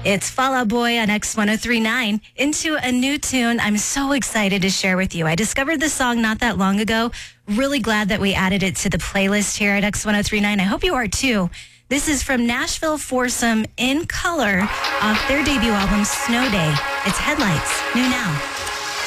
It's Fall Out Boy on X1039 into a new tune I'm so excited to share with you. I discovered this song not that long ago. Really glad that we added it to the playlist here at X1039. I hope you are too. This is from Nashville foursome In Color off their debut album Snow Day. It's Headlights, new now.